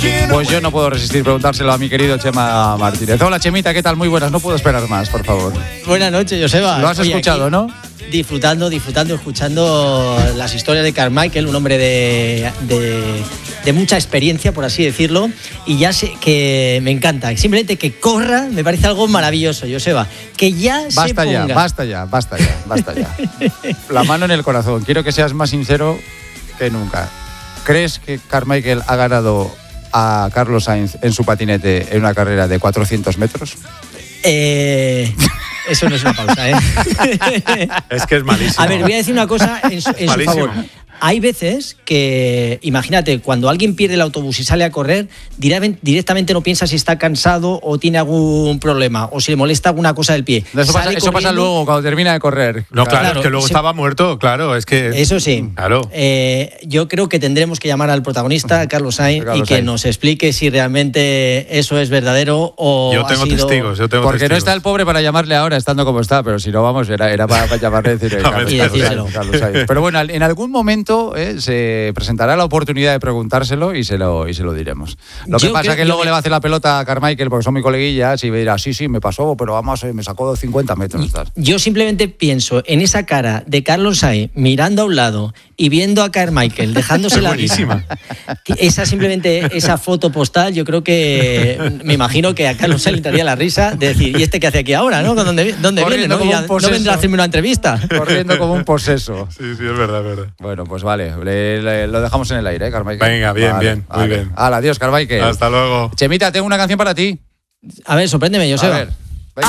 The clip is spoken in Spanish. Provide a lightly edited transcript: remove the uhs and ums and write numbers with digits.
Pues yo no puedo resistir preguntárselo a mi querido Chema Martínez. Hola, Chemita, ¿qué tal? Muy buenas, no puedo esperar más, por favor. Buenas noches, Joseba. Lo has escuchado, ¿no? Disfrutando, escuchando las historias de Carmichael, un hombre de mucha experiencia, por así decirlo, y ya sé que me encanta. Simplemente que corra me parece algo maravilloso, Joseba. Que ya basta se ponga. Basta ya. La mano en el corazón. Quiero que seas más sincero que nunca. ¿Crees que Carmichael ha ganado a Carlos Sainz en su patinete en una carrera de 400 metros? Eso no es una pausa, ¿eh? Es que es malísimo. A ver, voy a decir una cosa en su favor. Hay veces que, imagínate, cuando alguien pierde el autobús y sale a correr, directamente no piensa si está cansado o tiene algún problema o si le molesta alguna cosa del pie. Eso pasa luego cuando termina de correr. No, claro, es que luego estaba muerto, claro, es que... Eso sí. Claro. Yo creo que tendremos que llamar al protagonista, Carlos Sainz, y que nos explique si realmente eso es verdadero o yo tengo testigos. Porque no está el pobre para llamarle ahora estando como está, pero si no, vamos, era para llamarle y decirle Carlos Sainz. Pero bueno, en algún momento se presentará la oportunidad de preguntárselo y se lo diremos. Lo que pasa es que luego le va a hacer la pelota a Carmichael porque son muy coleguillas y dirá, sí, me pasó, pero vamos, me sacó 50 metros. Yo simplemente pienso en esa cara de Carlos Sainz mirando a un lado y viendo a Carmichael dejándose la risa. Esa foto postal, yo creo que me imagino que a Carlos Sainz le entraría la risa de decir, ¿y este qué hace aquí ahora? ¿No? ¿Dónde viene? ¿No vendrá a hacerme una entrevista? Corriendo como un poseso. Sí, es verdad. Bueno, pues vale, lo dejamos en el aire, Carmichael. Venga, bien, muy bien. Adiós, Carmichael. Hasta luego. Chemita, tengo una canción para ti. A ver, sorpréndeme, Joseba. A ver.